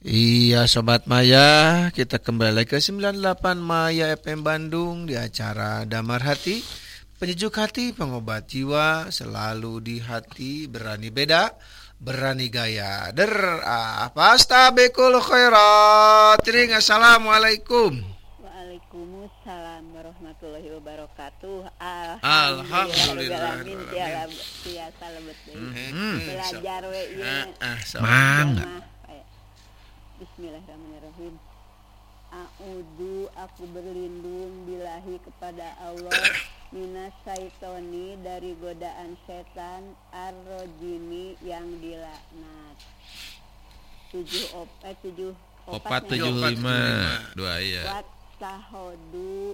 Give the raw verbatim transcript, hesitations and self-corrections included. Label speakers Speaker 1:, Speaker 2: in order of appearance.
Speaker 1: Iya Sobat Maya, kita kembali ke sembilan puluh delapan Maya F M Bandung di acara Damar Hati, penyejuk hati, pengobat jiwa, selalu di hati, berani beda, berani gaya. Der, ah, pastabekul khairat. Ring, assalamualaikum.
Speaker 2: Waalaikumsalam warahmatullahi wabarakatuh.
Speaker 1: Alhamdulillah.
Speaker 2: Alhamdulillah. Tiasa lebet deui. Belajar we ieu.
Speaker 1: Mangga.
Speaker 2: Bismillahirrahmanirrahim. A'udzu, aku berlindung billahi kepada Allah, minas syaitoni, dari godaan setan, ar-rajimi, yang dilaknat. Tujuh op eh tujuh
Speaker 3: opat tujuh lima dua ya.
Speaker 2: Wat tahodu